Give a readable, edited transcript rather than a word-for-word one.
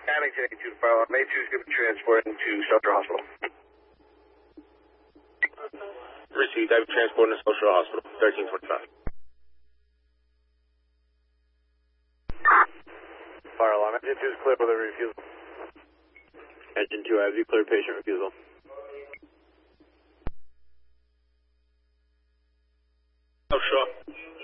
Paddington 82 to fire alarm. A2 is going to be transported to Social Hospital. Received. I've transported to Social Hospital. 1325. Fire alarm. Engine 2 is clear with a refusal. Engine 2, I have you clear patient refusal. Oh, sure.